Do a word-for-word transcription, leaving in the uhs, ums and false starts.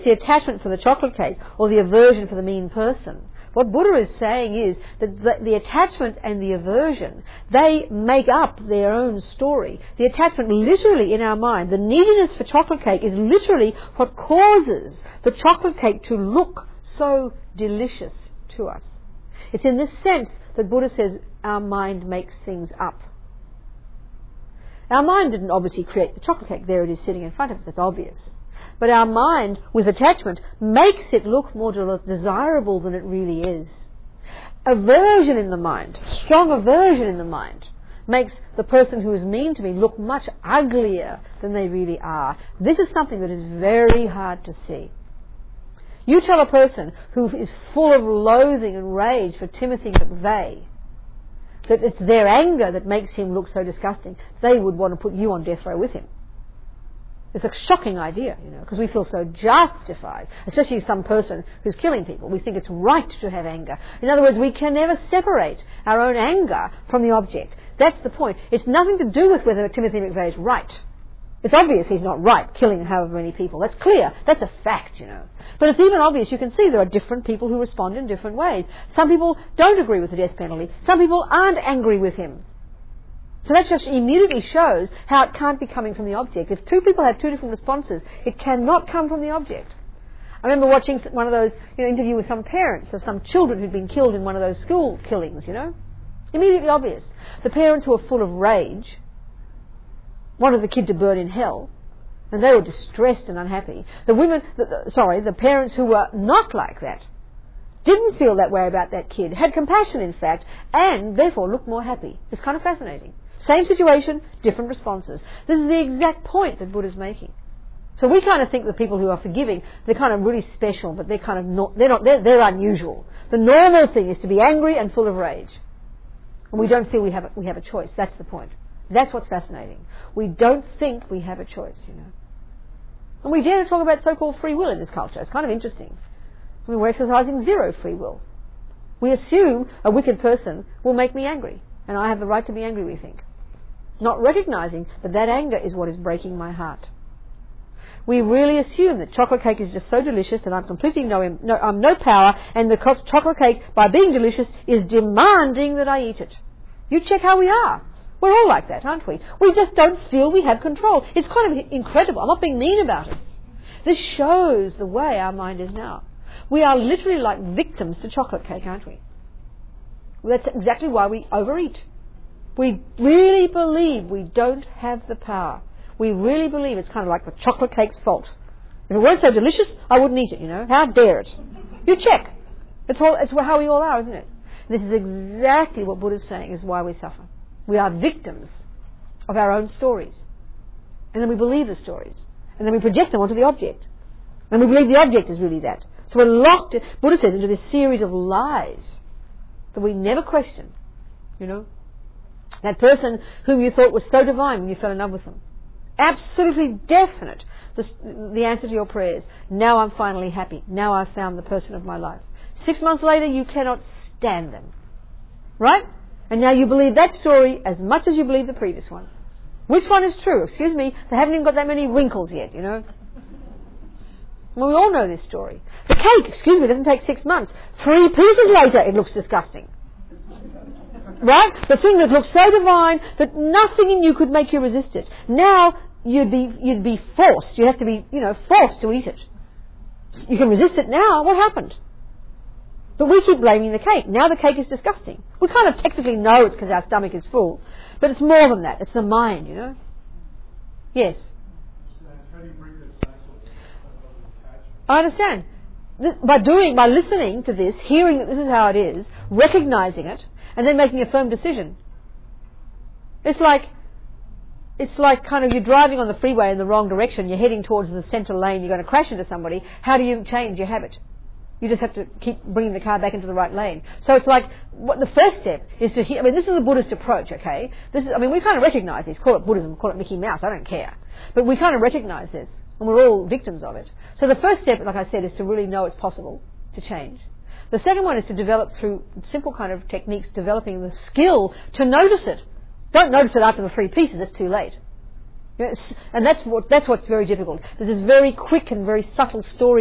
the attachment for the chocolate cake or the aversion for the mean person. What Buddha is saying is that the, the attachment and the aversion, they make up their own story. The attachment literally in our mind, the neediness for chocolate cake is literally what causes the chocolate cake to look so delicious to us. It's in this sense that Buddha says our mind makes things up. Our mind didn't obviously create the chocolate cake. There it is sitting in front of us. It's obvious. But our mind, with attachment, makes it look more desirable than it really is. Aversion in the mind, strong aversion in the mind, makes the person who is mean to me look much uglier than they really are. This is something that is very hard to see. You tell a person who is full of loathing and rage for Timothy McVeigh that it's their anger that makes him look so disgusting, they would want to put you on death row with him. It's a shocking idea, you know, because we feel so justified, especially some person who's killing people. We think it's right to have anger. In other words, we can never separate our own anger from the object. That's the point. It's nothing to do with whether Timothy McVeigh is right. It's obvious he's not right, killing however many people. That's clear. That's a fact, you know. But it's even obvious. You can see there are different people who respond in different ways. Some people don't agree with the death penalty. Some people aren't angry with him. So that just immediately shows how it can't be coming from the object. If two people have two different responses, it cannot come from the object. I remember watching one of those, you know, interview with some parents of some children who'd been killed in one of those school killings, you know. Immediately obvious. The parents who were full of rage wanted the kid to burn in hell, and they were distressed and unhappy. The women, the, the, sorry, the parents who were not like that didn't feel that way about that kid, had compassion in fact, and therefore looked more happy. It's kind of fascinating. Same situation, different responses. This is the exact point that Buddha's making. So we kind of think the people who are forgiving, they're kind of really special, but they're kind of not, they're not, they're, they're unusual. The normal thing is to be angry and full of rage. And we don't feel we have a, we have a choice. That's the point. That's what's fascinating. We don't think we have a choice, you know. And we dare to talk about so-called free will in this culture. It's kind of interesting. I mean, we're exercising zero free will. We assume a wicked person will make me angry, and I have the right to be angry, we think. Not recognizing that that anger is what is breaking my heart. We really assume that chocolate cake is just so delicious and I'm completely no, no, I'm no power, and the co- chocolate cake, by being delicious, is demanding that I eat it. You check how we are. We're all like that, aren't we? We just don't feel we have control. It's kind of incredible. I'm not being mean about it. This shows the way our mind is now. We are literally like victims to chocolate cake, aren't we? Well, that's exactly why we overeat. We really believe we don't have the power. We really believe it's kind of like the chocolate cake's fault. If it weren't so delicious, I wouldn't eat it, you know. How dare it? You check. It's, all, it's how we all are, isn't it? This is exactly what Buddha's saying is why we suffer. We are victims of our own stories. And then we believe the stories. And then we project them onto the object. And we believe the object is really that. So we're locked, Buddha says, into this series of lies that we never question, you know. That person whom you thought was so divine when you fell in love with them. Absolutely definite, the, the answer to your prayers. Now I'm finally happy. Now I've found the person of my life. Six months later, you cannot stand them. Right? And now you believe that story as much as you believe the previous one. Which one is true? Excuse me, they haven't even got that many wrinkles yet, you know. Well, we all know this story. The cake, excuse me, doesn't take six months. Three pieces later, it looks disgusting. Right? The thing that looks so divine that nothing in you could make you resist it. Now you'd be you'd be forced. You have to be, you know, forced to eat it. You can resist it now. What happened? But we keep blaming the cake. Now the cake is disgusting. We kind of technically know it's because our stomach is full, but it's more than that. It's the mind, you know. Yes. I understand. By doing, by listening to this, hearing that this is how it is, recognizing it, and then making a firm decision. It's like, it's like kind of you're driving on the freeway in the wrong direction, you're heading towards the centre lane, you're going to crash into somebody. How do you change your habit? You just have to keep bringing the car back into the right lane. So it's like, what the first step is to hear, I mean, this is the Buddhist approach, okay? This is, I mean, we kind of recognize this, call it Buddhism, call it Mickey Mouse, I don't care. But we kind of recognize this. And we're all victims of it. So the first step, like I said, is to really know it's possible to change. The second one is to develop through simple kind of techniques, developing the skill to notice it. Don't notice it after the three pieces, it's too late. You know, and that's what, that's what's very difficult. There's this very quick and very subtle story